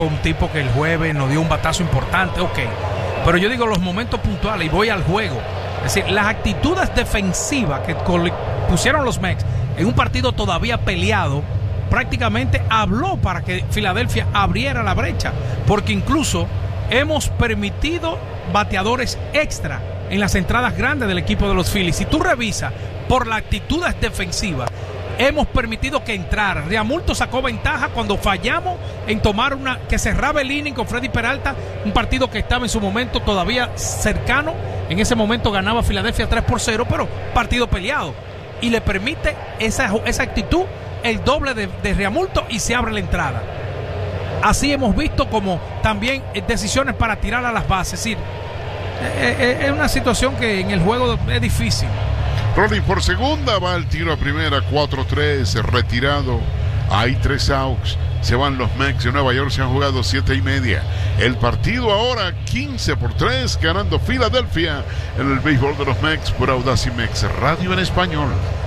un tipo que el jueves nos dio un batazo importante, ok. Pero yo digo los momentos puntuales y voy al juego. Es decir, las actitudes defensivas que pusieron los Mex en un partido todavía peleado, prácticamente habló para que Filadelfia abriera la brecha, porque incluso hemos permitido bateadores extra en las entradas grandes del equipo de los Phillies. Si tú revisas por las actitudes defensivas, hemos permitido que entrara. Realmuto sacó ventaja cuando fallamos en tomar una que cerraba el inning con Freddy Peralta, un partido que estaba en su momento todavía cercano. En ese momento ganaba Filadelfia 3-0, pero partido peleado. Y le permite esa actitud, el doble de Realmuto, y se abre la entrada. Así hemos visto como también decisiones para tirar a las bases. Es decir, es una situación que en el juego es difícil. Rolling por segunda, va el tiro a primera, 4-3, retirado. Hay 3 outs. Se van los Mets de Nueva York, se han jugado 7:30. El partido ahora 15-3, ganando Filadelfia en el béisbol de los Mets por Audacy Mex Radio en español.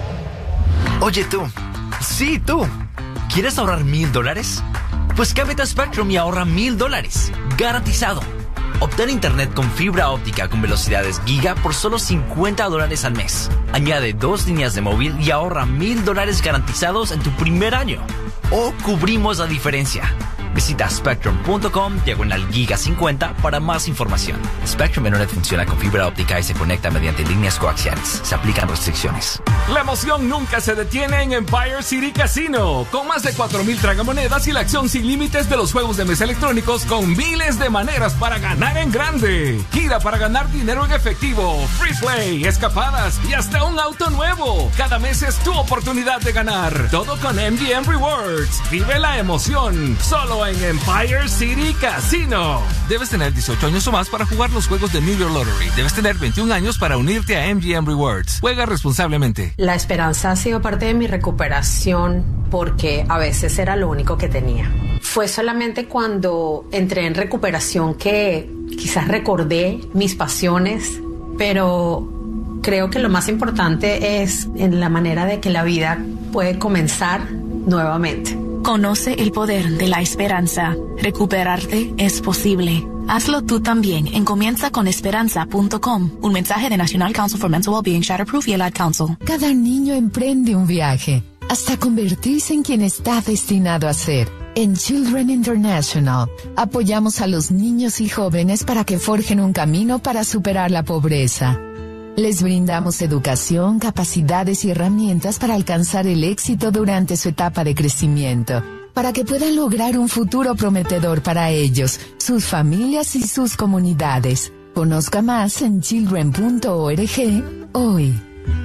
Oye tú, sí tú, ¿quieres ahorrar $1,000? Pues cámbiate a Spectrum y ahorra $1,000, garantizado. Obtén internet con fibra óptica con velocidades giga por solo $50 al mes. Añade 2 líneas de móvil y ahorra $1,000 garantizados en tu primer año. O cubrimos la diferencia. Visita spectrum.com/giga50 para más información. Spectrum Internet funciona con fibra óptica y se conecta mediante líneas coaxiales. Se aplican restricciones. La emoción nunca se detiene en Empire City Casino. Con más de 4,000 tragamonedas y la acción sin límites de los juegos de mesa electrónicos con miles de maneras para ganar en grande. Gira para ganar dinero en efectivo, free play, escapadas y hasta un auto nuevo. Cada mes es tu oportunidad de ganar. Todo con MGM Rewards. Vive la emoción. Solo en Empire City Casino. Debes tener 18 años o más para jugar los juegos de New York Lottery. Debes tener 21 años para unirte a MGM Rewards. Juega responsablemente. La esperanza ha sido parte de mi recuperación porque a veces era lo único que tenía. Fue solamente cuando entré en recuperación que quizás recordé mis pasiones, pero creo que lo más importante es en la manera de que la vida puede comenzar nuevamente. Conoce el poder de la esperanza. Recuperarte es posible. Hazlo tú también en comienzaconesperanza.com. Un mensaje de National Council for Mental Wellbeing, Shatterproof y el Ad Council. Cada niño emprende un viaje hasta convertirse en quien está destinado a ser. En Children International, apoyamos a los niños y jóvenes para que forjen un camino para superar la pobreza. Les brindamos educación, capacidades y herramientas para alcanzar el éxito durante su etapa de crecimiento, para que puedan lograr un futuro prometedor para ellos, sus familias y sus comunidades. Conozca más en children.org hoy.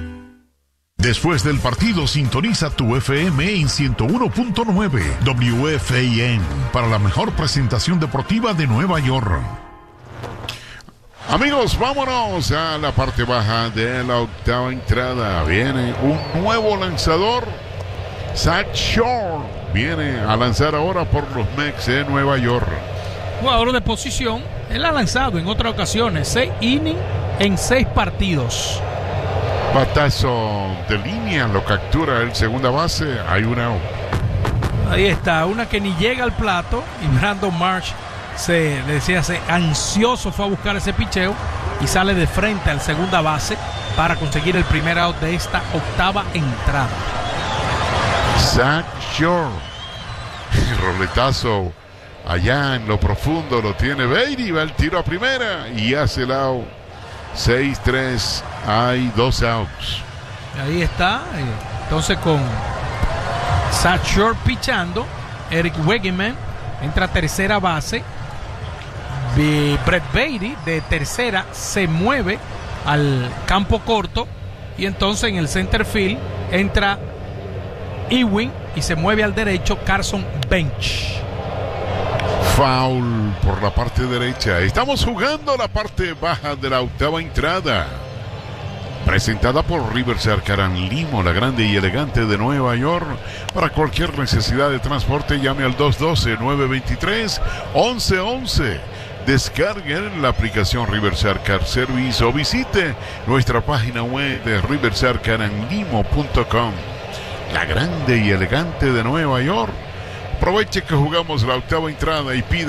Después del partido, sintoniza tu FM en 101.9 WFAN para la mejor presentación deportiva de Nueva York. Amigos, vámonos a la parte baja de la octava entrada. Viene un nuevo lanzador. Zach Shore viene a lanzar ahora por los Mets de Nueva York. Jugador de posición. Él ha lanzado en otras ocasiones 6 innings en 6 partidos. Batazo de línea, lo captura el segunda base. Hay una out. Ahí está, una que ni llega al plato. Y Brandon Marsh se ansioso fue a buscar ese picheo y sale de frente al segunda base para conseguir el primer out de esta octava entrada. Zach Shore, roletazo allá en lo profundo, lo tiene Beatty, va el tiro a primera y hace el out. 6-3, hay 2 outs. Ahí está, entonces con Zach Shore pichando, Eric Wegeman entra a tercera base. Brett Beatty de tercera se mueve al campo corto y entonces en el center field entra Ewing y se mueve al derecho Carson Bench. Foul por la parte derecha. Estamos jugando la parte baja de la octava entrada, presentada por Riverside Caran Limo, la grande y elegante de Nueva York. Para cualquier necesidad de transporte, llame al 212-923-1111. Descarguen la aplicación Riverside Car Service o visite nuestra página web de riversidecaranlimo.com. La grande y elegante de Nueva York Aproveche que jugamos la octava entrada y pida